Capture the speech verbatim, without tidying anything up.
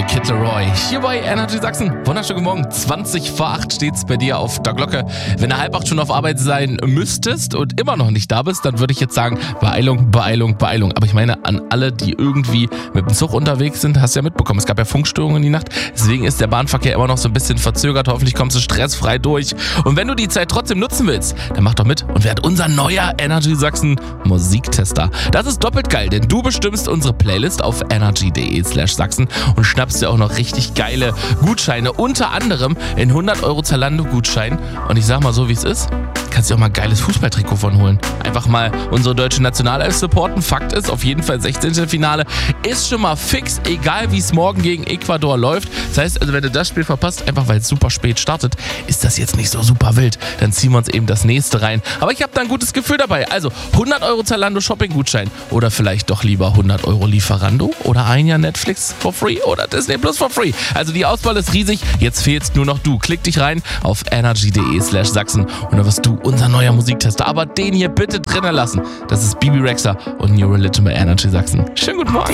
Kid Laroi. Hier bei Energy Sachsen. Wunderschönen Morgen. zwanzig vor acht steht's bei dir auf der Glocke. Wenn du halb acht schon auf Arbeit sein müsstest und immer noch nicht da bist, dann würde ich jetzt sagen, Beeilung, Beeilung, Beeilung. Aber ich meine an alle, die irgendwie mit dem Zug unterwegs sind, hast du ja mitbekommen. Es gab ja Funkstörungen in die Nacht. Deswegen ist der Bahnverkehr immer noch so ein bisschen verzögert. Hoffentlich kommst du stressfrei durch. Und wenn du die Zeit trotzdem nutzen willst, dann mach doch mit und werd unser neuer Energy Sachsen Musiktester. Das ist doppelt geil, denn du bestimmst unsere Playlist auf energy.de slash Sachsen und schnappst dir auch noch richtig geile Gutscheine. Unter anderem in hundert Euro Zalando-Gutschein. Und ich sag mal so, wie es ist, kannst dir auch mal ein geiles Fußballtrikot von holen. Einfach mal unsere deutsche Nationalelf supporten. Fakt ist, auf jeden Fall sechzehnte Finale ist schon mal fix, egal wie es morgen gegen Ecuador läuft. Das heißt, also wenn du das Spiel verpasst, einfach weil es super spät startet, ist das jetzt nicht so super wild. Dann ziehen wir uns eben das nächste rein. Aber ich habe da ein gutes Gefühl dabei. Also hundert Euro Zalando Shopping-Gutschein oder vielleicht doch lieber hundert Euro Lieferando oder ein Jahr Netflix for free oder Disney Plus for free. Also die Auswahl ist riesig. Jetzt fehlst nur noch du. Klick dich rein auf energy.de slash Sachsen und dann wirst du unser neuer Musiktester. Aber den hier bitte drinnen lassen. Das ist Bibi Rexha und New Religion bei Energy Sachsen. Schönen guten Morgen.